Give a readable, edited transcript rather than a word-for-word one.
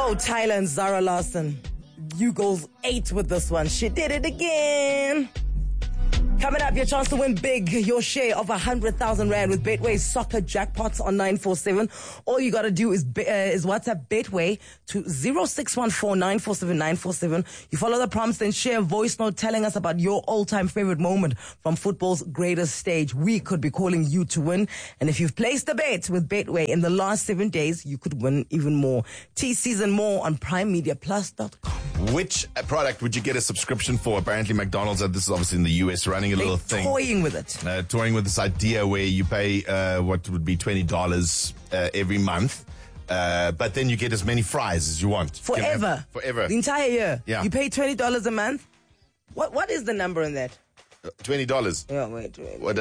Oh, Tyler and Zara Larson. You goals 8 with this one. She did it again. Coming up, your chance to win big, your share of 100,000 Rand with Betway Soccer Jackpots on 947. All you got to do is WhatsApp Betway to 0614-947-947. You follow the prompts, then share a voice note telling us about your all-time favorite moment from football's greatest stage. We could be calling you to win. And if you've placed a bet with Betway in the last 7 days, you could win even more. T-Season and more on PrimeMediaPlus.com. Which product would you get a subscription for? Apparently McDonald's, this is obviously in the US, running a little thing. Toying with it. Toying with this idea where you pay what would be $20 every month. But then you get as many fries as you want. Forever. Forever. The entire year. Yeah. You pay $20 a month. What is the number in that? $20. Yeah, wait. What